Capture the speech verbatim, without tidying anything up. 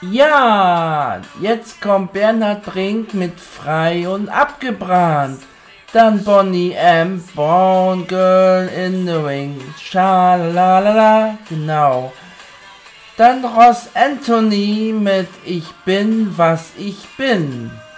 Ja, jetzt kommt Bernhard Brink mit Frei und Abgebrannt. Dann Bonnie M. Born Girl in the Ring. Schalalala, genau. Dann Ross Anthony mit Ich bin, was ich bin.